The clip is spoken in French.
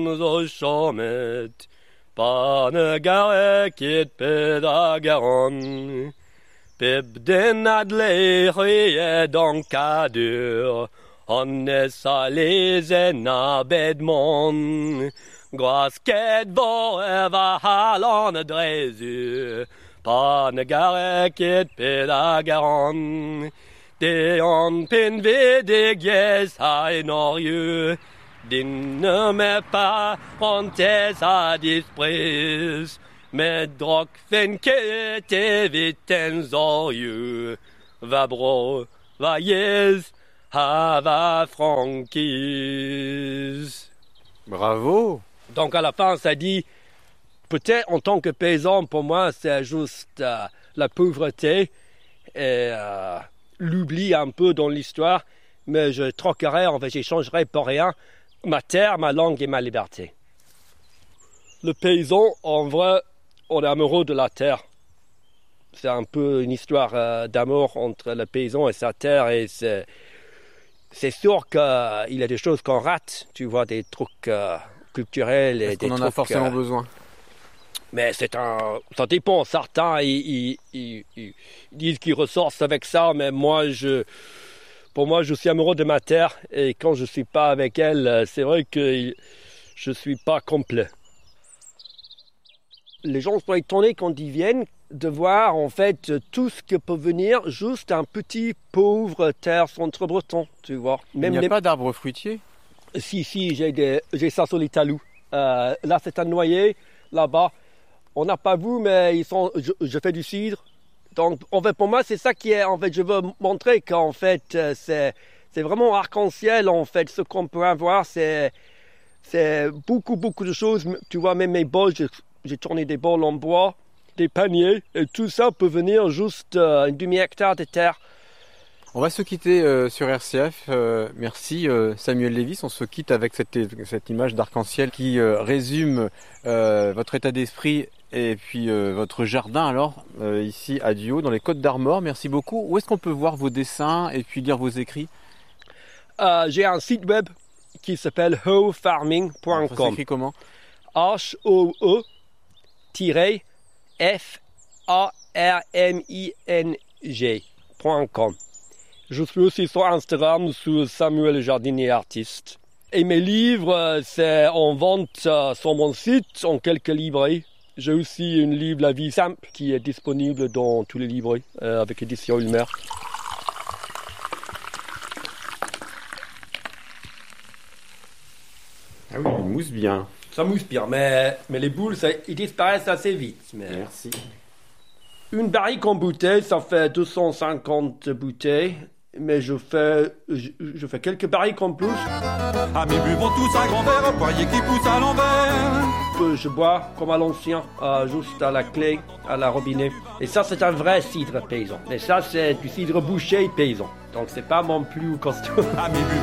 zo chomet, pan garekit pedagaron. Pib den adlerie donkadur, honnes alesen abedmon. Grasket voreva halon drezu, pan garekit pedagaron. Deon pin vedig yes hainorieux, din ne me pas hontes a disprise. Med drok fenke te viten zorieux, va bro, va yes, va franquise. Bravo. Donc à la fin, ça dit, peut-être en tant que paysan, pour moi, c'est juste la pauvreté et l'oubli un peu dans l'histoire, mais je troquerai, en fait, j'échangerai pour rien ma terre, ma langue et ma liberté. Le paysan, en vrai, on est amoureux de la terre. C'est un peu une histoire d'amour entre le paysan et sa terre, et c'est sûr qu'il y a des choses qu'on rate, tu vois, des trucs culturels. Est-ce qu'on en a forcément besoin? Mais ça dépend. Certains, ils disent qu'ils ressortent avec ça, mais pour moi, je suis amoureux de ma terre, et quand je ne suis pas avec elle, c'est vrai que je ne suis pas complet. Les gens sont étonnés quand ils viennent de voir en fait tout ce que peut venir juste un petit pauvre terre centre-breton, tu vois. Même il n'y a pas d'arbres fruitiers? Si, j'ai ça sur les talus. Là, c'est un noyer, là-bas. On n'a pas vu, mais je fais du cidre. Donc, en fait, pour moi, c'est ça qui est, en fait, je veux montrer qu'en fait, c'est vraiment arc-en-ciel, en fait. Ce qu'on peut avoir, c'est beaucoup de choses. Tu vois, même mes bols, j'ai tourné des bols en bois, des paniers, et tout ça peut venir juste une demi-hectare de terre. On va se quitter sur RCF. Merci Samuel Lévis. On se quitte avec cette image d'arc-en-ciel qui résume votre état d'esprit et puis votre jardin alors, ici à Duhaut, dans les Côtes d'Armor. Merci beaucoup. Où est-ce qu'on peut voir vos dessins et puis lire vos écrits? J'ai un site web qui s'appelle hoefarming.com. Ça s'écrit comment? HOE-FARMING.com. Je suis aussi sur Instagram sous Samuel Jardinier Artiste. Et mes livres, c'est en vente sur mon site, en quelques librairies. J'ai aussi une livre La vie simple qui est disponible dans tous les librairies avec édition Ulmer. Ah oui, il mousse bien. Ça mousse bien, mais les boules, ils disparaissent assez vite. Mais... Merci. Une barrique en bouteille, ça fait 250 bouteilles. Mais je fais quelques barriques en plus. Ah mais buvons tous un grand verre, poirier qui pousse à l'envers. Je bois comme à l'ancien, juste à la clé, à la robinet. Et ça, c'est un vrai cidre paysan. Et ça, c'est du cidre bouché paysan. Donc c'est pas mon plus costaud.